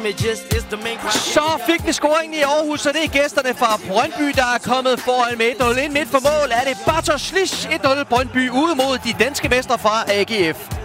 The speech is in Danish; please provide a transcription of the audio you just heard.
Så fik vi scoringen i Aarhus, og det er gæsterne fra Brøndby, der er kommet foran med 1-0 ind midt for mål. Er det Bartosz Slisz 1-0 Brøndby ude mod de danske mestre fra AGF.